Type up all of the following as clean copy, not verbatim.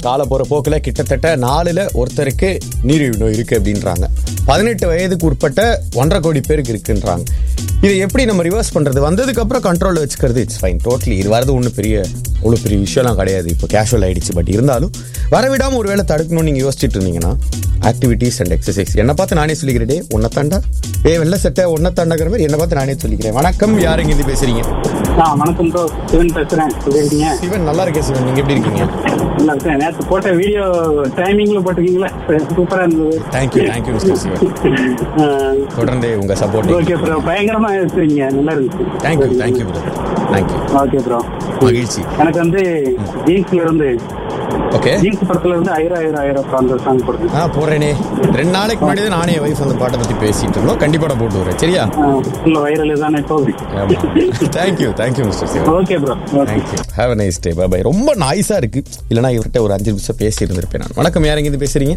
கால போற போக்குல கிட்டத்தட்ட 4ல் ஒருத்தருக்கு நீரிழிவு நோய் இருக்கு அப்படின்றாங்க. 18 வயதுக்கு உட்பட்ட 1.5 கோடி பேருக்கு இருக்குன்றாங்க. இதை எப்படி நம்ம ரிவர்ஸ் பண்றது? வந்ததுக்கு அப்புறம் கண்ட்ரோல் வச்சுக்கிறது இட்ஸ் ஃபைன், டோட்டலி. இது வரது ஒன்றும் அவ்வளோ பெரிய விஷயம்லாம் கிடையாது. இப்போ கேஷுவல் ஆயிடுச்சு. பட் இருந்தாலும் வரவிடாமல் ஒரு வேளை தடுக்கணும்னு நீங்கள் யோசிச்சுட்டு இருந்தீங்கன்னா ஆக்டிவிட்டீஸ் அண்ட் எக்ஸசைஸ். என்னை பார்த்து நானே சொல்லிக்கிறேன், உன்னை தாண்டா வெள்ள சட்டை ஒன்னை தாண்டாங்கிற மாதிரி என்னை பார்த்து நானே சொல்லிக்கிறேன். வணக்கம், யார் இருந்து பேசுறீங்க? வணக்கம் ப்ரோ, சிவன் பேசுறேன். எப்படி இருக்கீங்க? சிவன் நல்லா இருக்கேன். சிவன், நீங்க எப்படி இருக்கீங்க? நல்லா இருக்கேன். நேற்று போட்ட வீடியோ டைமிங்ல போட்டிருக்கீங்களா, சூப்பரா இருந்தது. Thank you mister Sivan. தொடர்ந்து உங்க சப்போர்ட். ஓகே ப்ரோ, பயங்கரமா இருக்கீங்க, நல்லா இருக்கு. Thank you bro, thank you. Okay bro, மகிழ்ச்சி. எனக்கு வந்து ஜீன்ஸ்ல இருந்து ஓகே, ஜீன்ஸ் படத்துல இருந்து ஆயிரம் அந்த சாங் போடுங்க. போடுறேனே. 2 நாளைக்கு முன்னாடி தான் நானே வைஃப் அந்த பாட்டை பத்தி பேசிட்டு இருந்தோம். கண்டிப்பா போட்டு வரேன், சரியா? ஃபுல் வைரல் தானே போகுது. Thank you mister Sivan. Okay bro, thank you. Have a nice day. By by. ரொம்ப நாய்ஸா இருக்கு, இல்லனா இவர்கிட்ட ஒரு 5 நிமிஷம் பேசி இருந்திருப்பேன் நான். வணக்கம், யார் இருந்து பேசுறீங்க?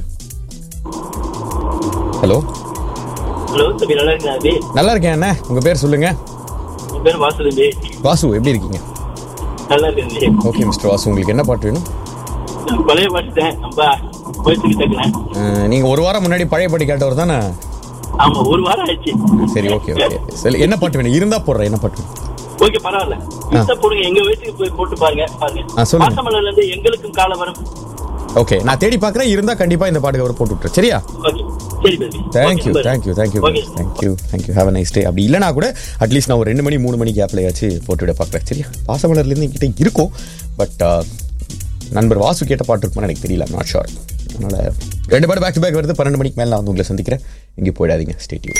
ஹலோ தம்பி, நல்லா இருக்கீங்க? நல்லா இருக்கேன் அண்ணா. உங்க பேர் சொல்லுங்க. என் பேர் வாசு தம்பி. வாசு, எப்படி இருக்கீங்க? நல்லா இருக்கேன். ஓகே மிஸ்டர் வாசு, உங்களுக்கு என்ன பாட்டு வேணும்? பழைய பாட்டு நம்ம போயிட்டு கேட்கலாம். நீங்க ஒரு வாரம் முன்னாடி பழைய பாட்டு கேட்டவர் தானே? ஆமா, ஒரு வாரம் ஆயிடுச்சு. சரி, ஓகே. சரி, என்ன பாட்டு வேணும்? இருந்தா போடுறேன். என்ன பாட்டு? ஓகே, பரவாயில்ல. போடுங்க, எங்க வீட்டுக்கு போய் போட்டு பாருங்க. பாசமலர்ல இருந்து எங்களுக்கும் காலம் வரும். ஓகே, நான் தேடி பாக்குறேன். இருந்தா கண்டிப்பா இந்த பாட்டுக்கு அவர் போட்டு விட்டுறேன், சரியா? ஓகே, சரி baby. Thank you. Have a nice day. அப்படி இல்லைனா கூட அட்லீஸ்ட் நான் ஒரு 2 மணி 3 மணி கேப்லயாச்சு போட்டு விட பாக்குறேன், சரியா? பாசமலர்ல இருந்து என்கிட்ட இருக்கும். பட் நண்பர் வாசு கேட்ட பாட்டு இருக்குமா எனக்கு தெரியல, நாட் ஷோர். அதனால 2 பாட்டு பேக் டு பேக் வருது. 12 மணிக்கு மேல நான் வந்து உங்களை சந்திக்கிறேன். இங்கே போயிடாதீங்க. Stay tune.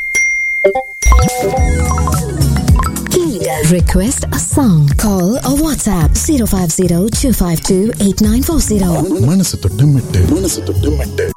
Request a song. Call or WhatsApp 050 252 8940. மனசு தொட்டு மெட்டு